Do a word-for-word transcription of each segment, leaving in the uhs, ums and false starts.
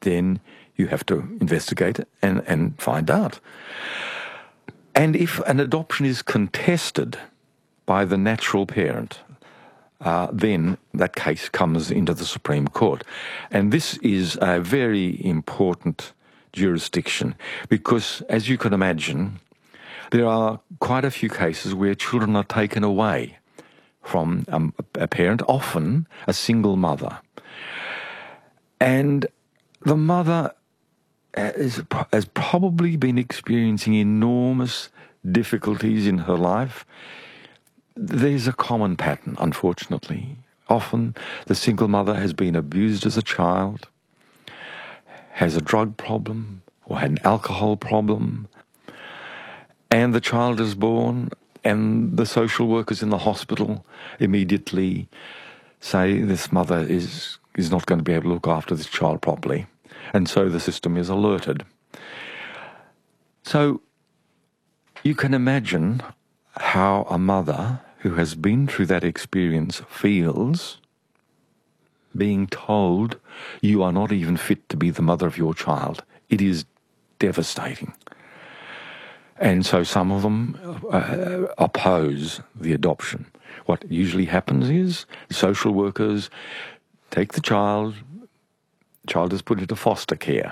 then you have to investigate and, and find out. And if an adoption is contested by the natural parent, uh, then that case comes into the Supreme Court. And this is a very important jurisdiction because, as you can imagine, there are quite a few cases where children are taken away from um, a parent, often a single mother. And the mother has, has probably been experiencing enormous difficulties in her life. There's a common pattern, unfortunately. Often the single mother has been abused as a child, has a drug problem or had an alcohol problem, and the child is born and the social workers in the hospital immediately say this mother is, is not going to be able to look after this child properly. And so the system is alerted. So you can imagine how a mother who has been through that experience feels being told you are not even fit to be the mother of your child. It is devastating. And so some of them uh, oppose the adoption. What usually happens is social workers take the child, the child is put into foster care.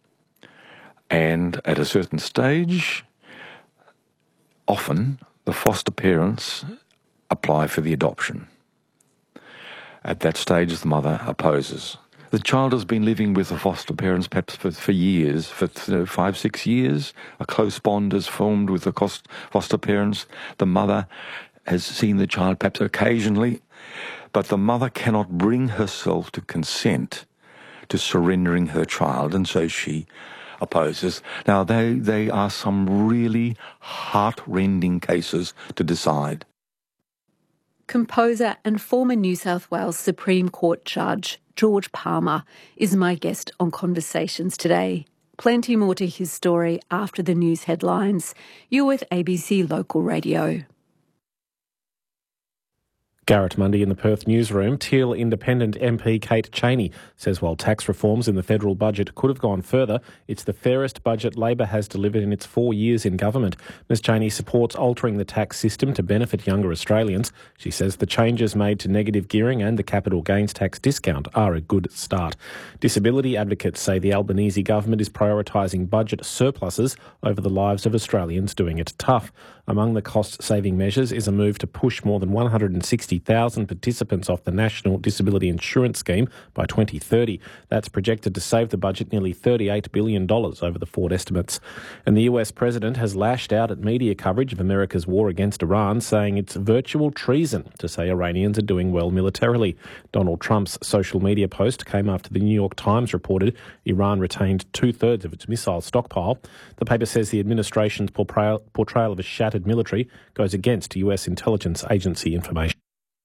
And at a certain stage, often the foster parents apply for the adoption. At that stage, the mother opposes. The child has been living with the foster parents perhaps for, for years, for th- five, six years. A close bond is formed with the cost, foster parents. The mother has seen the child perhaps occasionally, but the mother cannot bring herself to consent to surrendering her child, and so she opposes. Now, they, they are some really heart-rending cases to decide. Composer and former New South Wales Supreme Court Judge George Palmer is my guest on Conversations today. Plenty more to his story after the news headlines. You're with A B C Local Radio. Garrett Mundy in the Perth newsroom. Teal Independent M P Kate Chaney says while tax reforms in the federal budget could have gone further, it's the fairest budget Labor has delivered in its four years in government. Ms Chaney supports altering the tax system to benefit younger Australians. She says the changes made to negative gearing and the capital gains tax discount are a good start. Disability advocates say the Albanese government is prioritising budget surpluses over the lives of Australians doing it tough. Among the cost-saving measures is a move to push more than one hundred sixty thousand participants off the National Disability Insurance Scheme by twenty thirty. That's projected to save the budget nearly thirty-eight billion dollars over the Ford estimates. And the U S president has lashed out at media coverage of America's war against Iran, saying it's virtual treason to say Iranians are doing well militarily. Donald Trump's social media post came after the New York Times reported Iran retained two-thirds of its missile stockpile. The paper says the administration's portrayal, portrayal of a shattered military goes against U S intelligence agency information.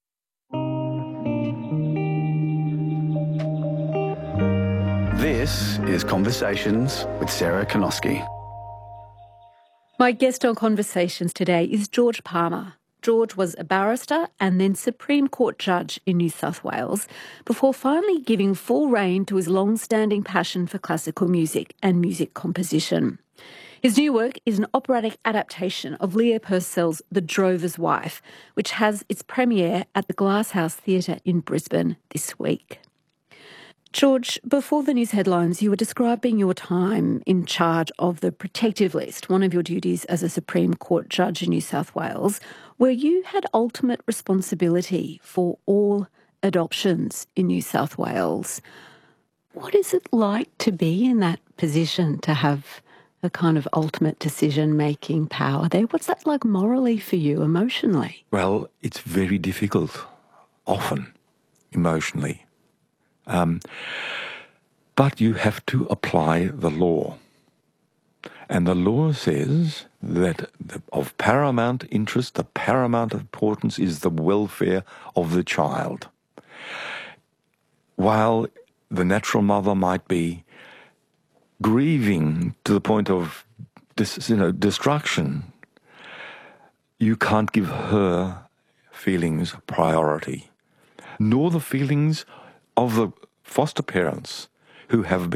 This is Conversations with Sarah Konoski. My guest on Conversations today is George Palmer. George was a barrister and then Supreme Court judge in New South Wales before finally giving full rein to his long-standing passion for classical music and music composition. His new work is an operatic adaptation of Leo Purcell's The Drover's Wife, which has its premiere at the Glasshouse Theatre in Brisbane this week. George, before the news headlines, you were describing your time in charge of the protective list, one of your duties as a Supreme Court judge in New South Wales, where you had ultimate responsibility for all adoptions in New South Wales. What is it like to be in that position, to have a kind of ultimate decision-making power there? What's that like morally for you, emotionally? Well, it's very difficult, often, emotionally. Um, but you have to apply the law. And the law says that the, of paramount interest, the paramount importance is the welfare of the child. While the natural mother might be grieving to the point of dis, you know, destruction, you can't give her feelings priority, nor the feelings of the foster parents who have